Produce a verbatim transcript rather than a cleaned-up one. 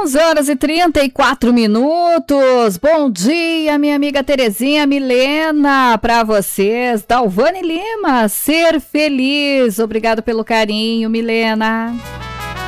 onze horas e trinta e quatro minutos. Bom dia, minha amiga Terezinha, Milena, para vocês. Dalvane Lima, ser feliz. Obrigado pelo carinho, Milena.